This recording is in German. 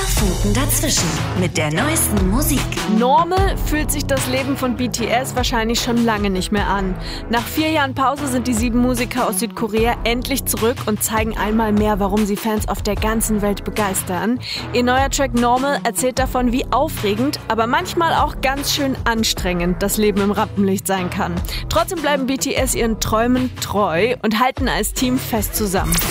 Funken dazwischen mit der neuesten Musik. Normal fühlt sich das Leben von BTS wahrscheinlich schon lange nicht mehr an. Nach 4 Jahren Pause sind die 7 Musiker aus Südkorea endlich zurück und zeigen einmal mehr, warum sie Fans auf der ganzen Welt begeistern. Ihr neuer Track Normal erzählt davon, wie aufregend, aber manchmal auch ganz schön anstrengend das Leben im Rampenlicht sein kann. Trotzdem bleiben BTS ihren Träumen treu und halten als Team fest zusammen.